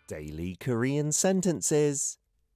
Daily Korean sentences.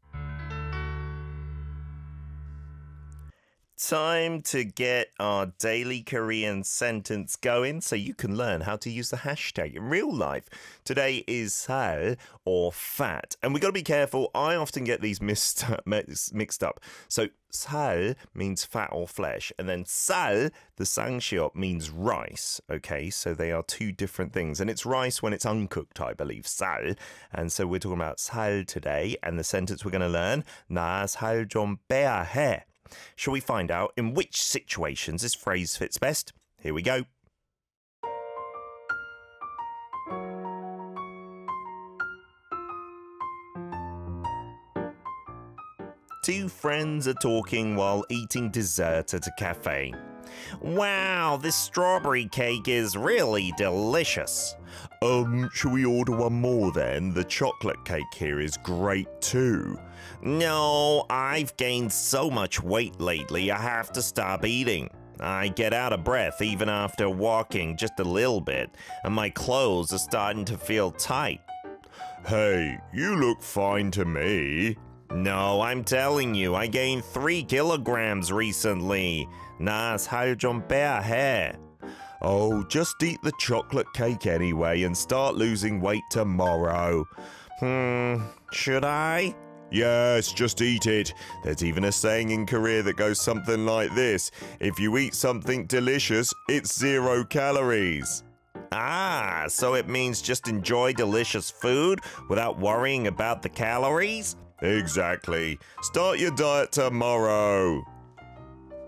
Time to get our daily Korean sentence going so you can learn how to use the hashtag in real life. Today is 살 or fat. And we got to be careful. I often get these mixed up. So 살 means fat or flesh. And then 쌀, the sangsiop, means rice. Okay, so they are two different things. And it's rice when it's uncooked, I believe, 쌀. And so we're talking about 쌀 today. And the sentence we're going to learn, 나 살 좀 빼야 해. Shall we find out in which situations this phrase fits best? Here we go. Two friends are talking while eating dessert at a cafe. Wow, this strawberry cake is really delicious. Shall we order one more then? The chocolate cake here is great too. No, I've gained so much weight lately, I have to stop eating. I get out of breath even after walking just a little bit, and my clothes are starting to feel tight. Hey, you look fine to me. No, I'm telling you, I gained 3 kilograms recently. 나 살 좀 빼야 해. Oh, just eat the chocolate cake anyway and start losing weight tomorrow. Should I? Yes, just eat it. There's even a saying in Korea that goes something like this. If you eat something delicious, it's 0 calories. Ah, so it means just enjoy delicious food without worrying about the calories? Exactly. Start your diet tomorrow.